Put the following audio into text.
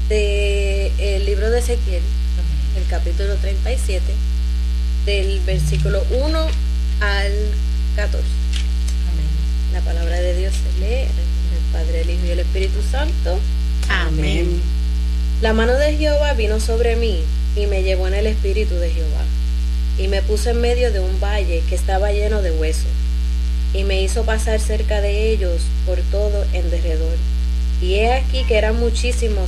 del libro de Ezequiel, el capítulo 37, del versículo 1 al 14. Amén. La palabra de Dios se lee en el Padre, el Hijo y el Espíritu Santo. Amén. La mano de Jehová vino sobre mí y me llevó en el espíritu de Jehová, y me puso en medio de un valle que estaba lleno de huesos, y me hizo pasar cerca de ellos por todo en derredor. Y he aquí que eran muchísimos